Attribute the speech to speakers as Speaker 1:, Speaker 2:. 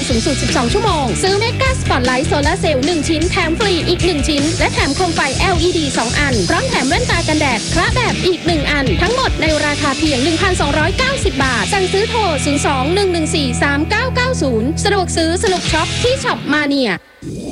Speaker 1: สูงสุด12ชั่วโมงซื้อเมกาสปอตไลท์โซลาร์เซลล์1ชิ้นแถมฟรีอีก1ชิ้นและแถมโคมไฟ LED 2 อันพร้อมแถมแว่นตากันแดดคละแบบอีก1อันทั้งหมดในราคาเพียง 1,290 บาทสั่งซื้อโทร 02-114-3990 สะดวกซื้อสนุกช็อปที่ช็อปมาเนีย